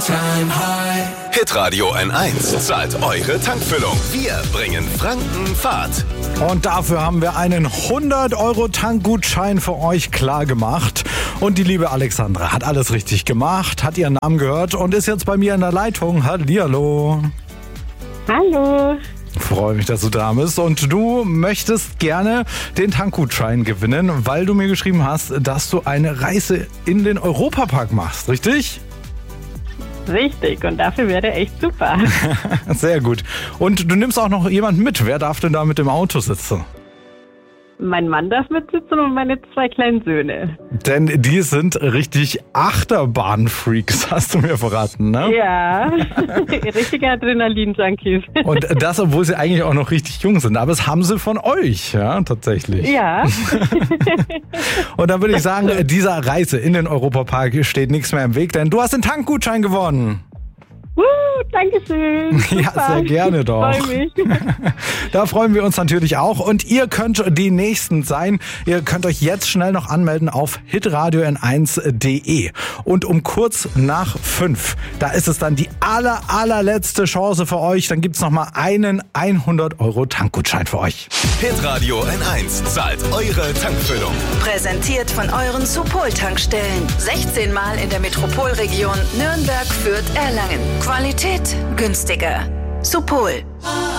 Hitradio N1 zahlt eure Tankfüllung. Wir bringen Franken Fahrt. Und dafür haben wir einen 100-Euro-Tankgutschein für euch klar gemacht. Und die liebe Alexandra hat alles richtig gemacht, hat ihren Namen gehört und ist jetzt bei mir in der Leitung. Hallihallo. Hallo. Freue mich, dass du da bist. Und du möchtest gerne den Tankgutschein gewinnen, weil du mir geschrieben hast, dass du eine Reise in den Europapark machst, richtig? Richtig, und dafür wäre echt super. Sehr gut. Und du nimmst auch noch jemanden mit. Wer darf denn da mit dem Auto sitzen? Mein Mann darf mitsitzen und meine 2 kleinen Söhne. Denn die sind richtig Achterbahn-Freaks, hast du mir verraten, ne? Ja, richtige Adrenalin-Junkies. Und das, obwohl sie eigentlich auch noch richtig jung sind. Aber das haben sie von euch, ja, tatsächlich. Ja. Und dann würde ich sagen, dieser Reise in den Europapark steht nichts mehr im Weg, denn du hast den Tankgutschein gewonnen. Dankeschön. Super. Ja, sehr gerne doch. Ich freue mich. Da freuen wir uns natürlich auch. Und ihr könnt die Nächsten sein. Ihr könnt euch jetzt schnell noch anmelden auf hitradio n1.de. Und um kurz nach 5, da ist es dann die allerletzte Chance für euch. Dann gibt's noch mal einen 100-Euro-Tankgutschein für euch. Hitradio N1 zahlt eure Tankfüllung. Präsentiert von euren Supol-Tankstellen. 16 Mal in der Metropolregion Nürnberg, Fürth, Erlangen. Qualität günstiger. Supol.